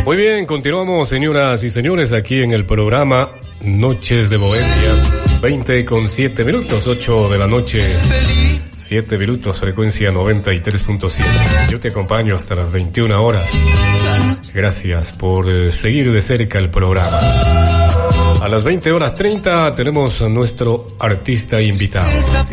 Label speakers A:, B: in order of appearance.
A: Muy bien, continuamos, señoras y señores, aquí en el programa Noches de Bohemia. 20:07, 8 de la noche, 7 minutos, frecuencia 93.7. Yo te acompaño hasta las 21 horas. Gracias por seguir de cerca el programa. A las 20:30 tenemos a nuestro artista invitado.